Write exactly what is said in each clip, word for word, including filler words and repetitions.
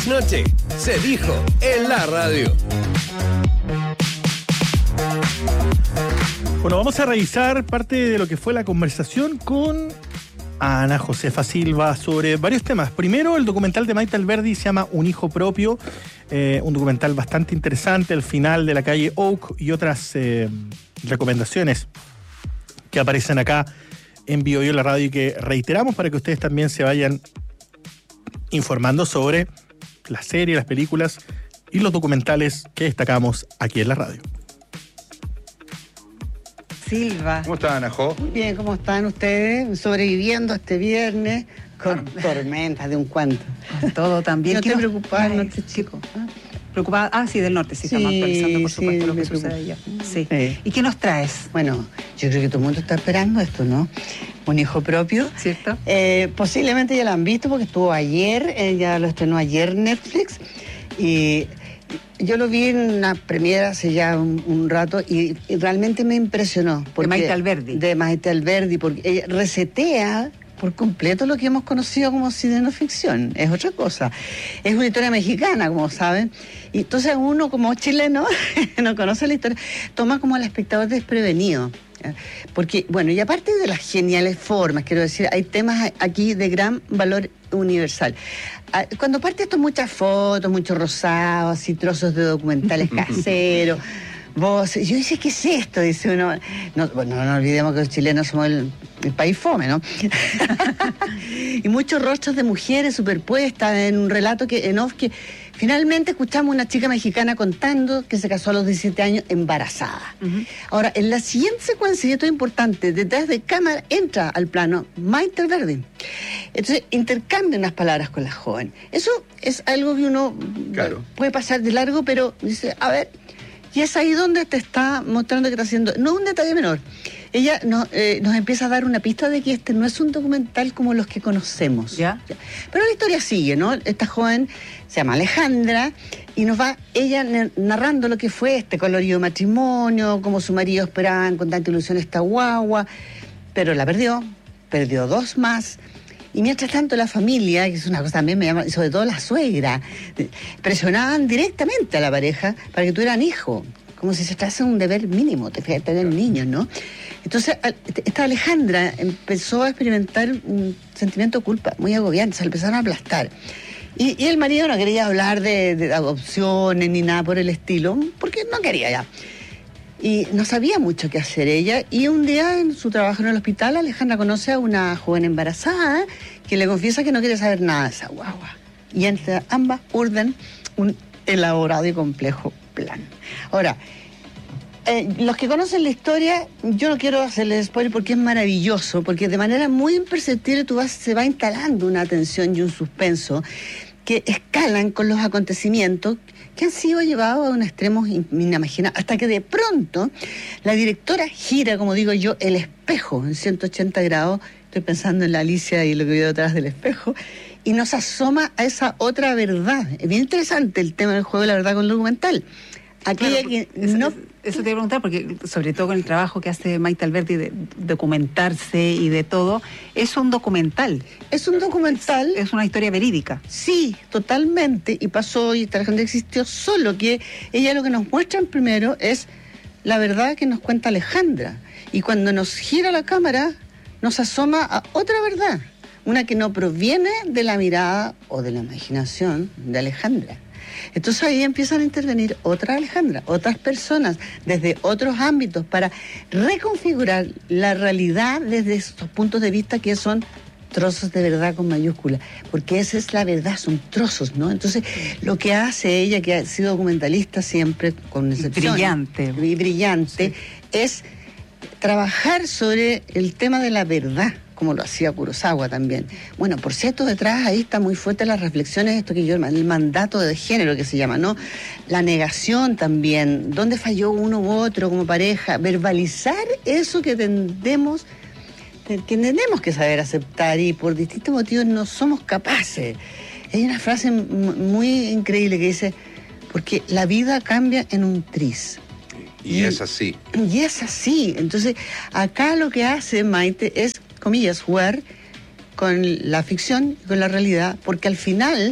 trasnoche se dijo en la radio. Bueno, vamos a revisar parte de lo que fue la conversación con Ana Josefa Silva sobre varios temas. Primero, el documental de Maite Alberdi se llama Un hijo propio, eh, un documental bastante interesante, el final de La calle Oak y otras eh, recomendaciones que aparecen acá en BioBio la radio y que reiteramos para que ustedes también se vayan informando sobre las series, las películas y los documentales que destacamos aquí en la radio. Silva. ¿Cómo está, Ana Jo? Muy bien, ¿cómo están ustedes? Sobreviviendo este viernes con tormentas de un cuanto. Todo también. No te nos... preocupes, no te chico. ¿Ah? Preocupada, ah, sí, del norte, sí, sí, estamos actualizando, por supuesto, sí, lo que me sucede allá. Sí. Sí. ¿Y qué nos traes? Bueno, yo creo que todo el mundo está esperando esto, ¿no? Un hijo propio. ¿Cierto? Eh, posiblemente ya lo han visto porque estuvo ayer, eh, ya lo estrenó ayer Netflix. Y yo lo vi en una premiera hace ya un, un rato y, y realmente me impresionó. De Maite Alberdi. De Maite Alberdi, porque ella resetea por completo lo que hemos conocido como cinenoficción. Es otra cosa. Es una historia mexicana, como saben. Y entonces uno como chileno no conoce la historia, toma como al espectador desprevenido. Porque, bueno, y aparte de las geniales formas, quiero decir, hay temas aquí de gran valor universal. Cuando parte esto, muchas fotos, muchos rosados, así trozos de documentales caseros, voces. Yo dice, ¿qué es esto? Dice uno. No, bueno, no olvidemos que los chilenos somos el, el país fome, ¿no? Y muchos rostros de mujeres superpuestas en un relato que en off que finalmente escuchamos una chica mexicana contando que se casó a los diecisiete años embarazada. Uh-huh. Ahora, en la siguiente secuencia, y esto es importante, detrás de cámara entra al plano Maite Alberdi. Entonces, intercambia unas palabras con la joven. Eso es algo que uno claro. puede pasar de largo, pero dice, a ver, y es ahí donde te está mostrando que está haciendo, no un detalle menor. Ella nos, eh, nos empieza a dar una pista de que este no es un documental como los que conocemos. ¿Ya? Pero la historia sigue, ¿no? Esta joven se llama Alejandra y nos va ella narrando lo que fue este colorido matrimonio, cómo su marido esperaban con tanta ilusión esta guagua, pero la perdió, perdió dos más. Y mientras tanto la familia, que es una cosa también me llama, sobre todo la suegra, presionaban directamente a la pareja para que tuvieran hijos, como si se tratase de un deber mínimo, te fijas, tener niños, ¿no? Entonces, esta Alejandra empezó a experimentar un sentimiento de culpa muy agobiante, se le empezaron a aplastar. Y, y el marido no quería hablar de, de adopciones ni nada por el estilo, porque no quería ya. Y no sabía mucho qué hacer ella. Y un día en su trabajo en el hospital, Alejandra conoce a una joven embarazada que le confiesa que no quiere saber nada de esa guagua. Y entre ambas urden un elaborado y complejo plan. Ahora, eh, los que conocen la historia, yo no quiero hacerles spoiler porque es maravilloso, porque de manera muy imperceptible tú vas, se va instalando una tensión y un suspenso que escalan con los acontecimientos que han sido llevados a un extremo inimaginable, hasta que de pronto la directora gira, como digo yo, el espejo en ciento ochenta grados, estoy pensando en la Alicia y lo que veo detrás del espejo, y nos asoma a esa otra verdad. Es bien interesante el tema del juego de la verdad con el documental. Aquella claro, que eso, no... Eso te iba a preguntar, porque sobre todo con el trabajo que hace Maite Alberdi de documentarse y de todo, es un documental. Es un documental. Es, es una historia verídica. Sí, totalmente. Y pasó, y esta gente existió, solo que ella lo que nos muestra primero es la verdad que nos cuenta Alejandra. Y cuando nos gira la cámara, nos asoma a otra verdad. Una que no proviene de la mirada o de la imaginación de Alejandra. Entonces ahí empiezan a intervenir otras Alejandra, otras personas, desde otros ámbitos, para reconfigurar la realidad desde estos puntos de vista que son trozos de verdad con mayúscula, porque esa es la verdad, son trozos, ¿no? Entonces, lo que hace ella, que ha sido documentalista siempre, con excepción... Brillante. Y brillante, sí. Es trabajar sobre el tema de la verdad, como lo hacía Kurosawa también. Bueno, por cierto, detrás ahí está muy fuerte las reflexiones, esto que yo, el mandato de género que se llama, ¿no? La negación también, dónde falló uno u otro como pareja, verbalizar eso que tendemos, que tenemos que saber aceptar y por distintos motivos no somos capaces. Hay una frase muy increíble que dice, porque la vida cambia en un tris. Y, y es así. Y es así. Entonces, acá lo que hace Maite es, comillas, jugar con la ficción y con la realidad, porque al final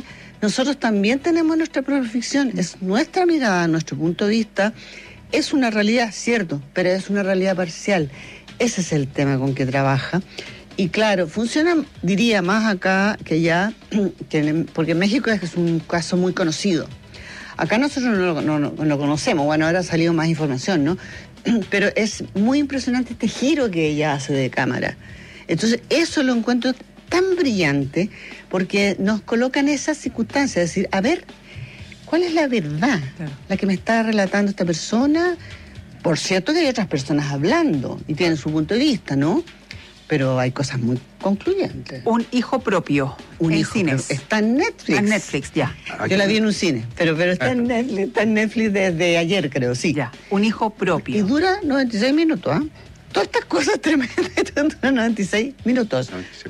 nosotros también tenemos nuestra propia ficción, es nuestra mirada, nuestro punto de vista, es una realidad, cierto, pero es una realidad parcial. Ese es el tema con que trabaja. Y claro, funciona, diría, más acá que allá, que en, porque en México es un caso muy conocido. Acá nosotros no lo, no, no lo conocemos, bueno, ahora ha salido más información, ¿no? Pero es muy impresionante este giro que ella hace de cámara. Entonces, eso lo encuentro tan brillante porque nos coloca en esas circunstancias, es decir, a ver, ¿cuál es la verdad? Claro. La que me está relatando esta persona. Por cierto que hay otras personas hablando y tienen su punto de vista, ¿no? Pero hay cosas muy concluyentes. Un hijo propio. Un en hijo cines. Propio. Está en Netflix. En Netflix, ya. Yo la vi en un cine, pero, pero está, en Netflix, está en Netflix desde ayer, creo, sí. Ya, un hijo propio. Y dura noventa y seis minutos, ¿ah? ¿eh? Todas estas cosas tremendas duran noventa y seis minutos. Sí.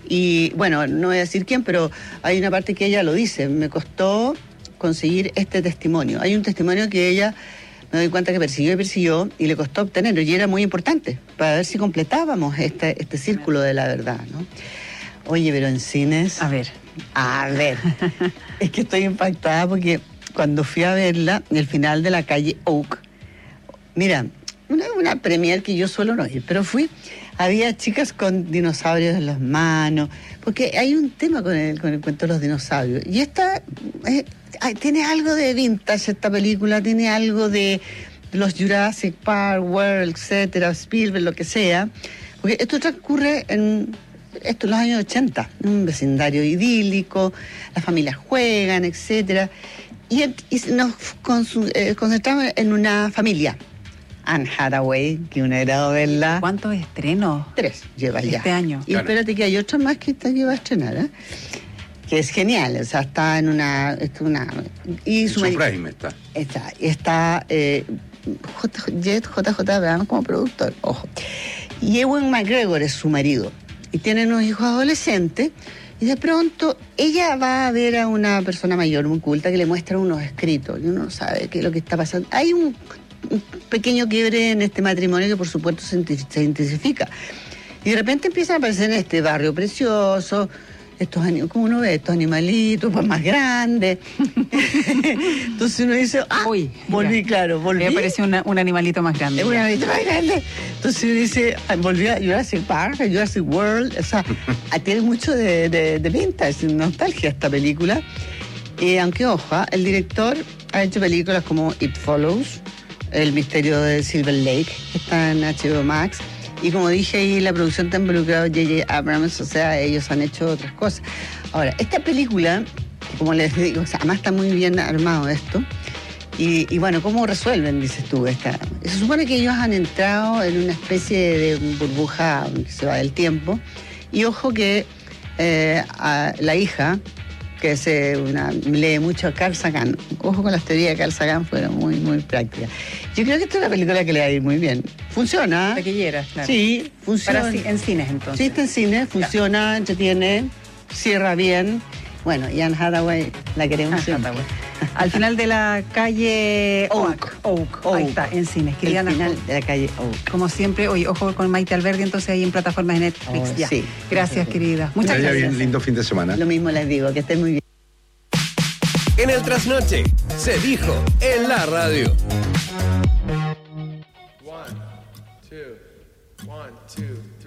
Y bueno, no voy a decir quién, pero hay una parte que ella lo dice. Me costó conseguir este testimonio. Hay un testimonio que ella... me doy cuenta que persiguió y persiguió y le costó obtenerlo y era muy importante para ver si completábamos este, este círculo de la verdad, ¿no? Oye, pero en cines... A ver. A ver. Es que estoy impactada porque cuando fui a verla, en el final de la calle Oak, mira, una, una premier que yo suelo no ir, pero fui, había chicas con dinosaurios en las manos, porque hay un tema con el, con el cuento de los dinosaurios. Y esta... Eh, Ay, tiene algo de vintage esta película, tiene algo de los Jurassic Park, World, etcétera, Spielberg, lo que sea, porque esto transcurre en, esto en los años ochenta, en un vecindario idílico, las familias juegan, etcétera, y, y nos consu, eh, concentramos en una familia. Anne Hathaway, que una era verla. ¿Cuántos estrenos? Tres lleva ya. Este año. Y claro. Espérate que hay otra más que está que va a estrenar, ¿eh? Que es genial, o sea, está en una... Está una y en su, su frame está. Está, está eh, J J Abrams como productor, ojo. Y Ewan McGregor es su marido. Y tienen unos hijos adolescentes. Y de pronto ella va a ver a una persona mayor, muy culta, que le muestra unos escritos. Y uno no sabe qué es lo que está pasando. Hay un, un pequeño quiebre en este matrimonio que por supuesto se, se intensifica. Y de repente empiezan a aparecer en este barrio precioso... estos animales, como uno ve, estos animalitos, pues más grandes. Entonces uno dice, ah, uy, volví, ya. claro, volví. Me apareció una, un animalito más grande. Un animalito más grande. Entonces uno dice, ah, volví a Jurassic Park, a Jurassic World. O sea, tiene mucho de, de, de vintage, nostalgia esta película. Eh, aunque, ojo, el director ha hecho películas como It Follows, El misterio de Silver Lake, que está en H B O Max. Y como dije ahí, la producción está involucrado J J Abrams, o sea, ellos han hecho otras cosas. Ahora, esta película, como les digo, o sea, además está muy bien armado esto. Y, y bueno, ¿cómo resuelven, dices tú? Esta? Se supone que ellos han entrado en una especie de burbuja que se va del tiempo. Y ojo que eh, a la hija, que se una, lee mucho a Carl Sagan, ojo con las teorías de Carl Sagan, fueron muy, muy prácticas. Yo creo que esta es una película que le va a ir muy bien. Funciona. Taquillera, claro. Sí, funciona. Para, en cines, entonces. Sí, está en cines, funciona, ya. Entretiene, cierra bien. Bueno, y Anne Hathaway la queremos siempre. Al final de la calle Oak. Oak, Oak. Ahí está, en cines. Al final de la calle Oak. Como siempre, oye, ojo con Maite Alberdi, entonces ahí en plataformas de Netflix. Oh, ya. Sí. Gracias, sí. querida. Muchas Que haya gracias. bien lindo fin de semana. Lo mismo les digo, que estén muy bien. En el trasnoche se dijo en la radio. One, two, one, two.